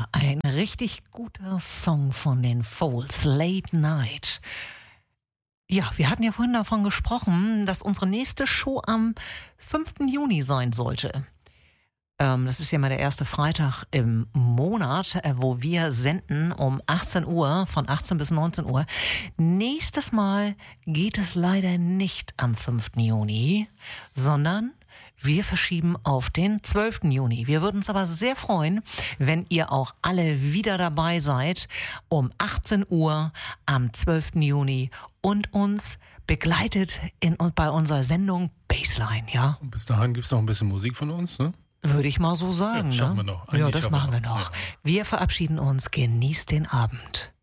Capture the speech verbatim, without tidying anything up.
ein richtig guter Song von den Foals, Late Night. Ja, wir hatten ja vorhin davon gesprochen, dass unsere nächste Show am fünften Juni sein sollte. Ähm, das ist ja mal der erste Freitag im Monat, äh, wo wir senden um achtzehn Uhr, von achtzehn bis neunzehn Uhr. Nächstes Mal geht es leider nicht am fünften Juni, sondern wir verschieben auf den zwölften Juni. Wir würden uns aber sehr freuen, wenn ihr auch alle wieder dabei seid um achtzehn Uhr am zwölften Juni und uns begleitet in, bei unserer Sendung Baseline, ja? Und bis dahin gibt es noch ein bisschen Musik von uns, ne? Würde ich mal so sagen, ja, schaffen ne? wir noch. Ja, Eigentlich das schaffen machen wir wir noch. noch. Ja. Wir verabschieden uns. Genießt den Abend.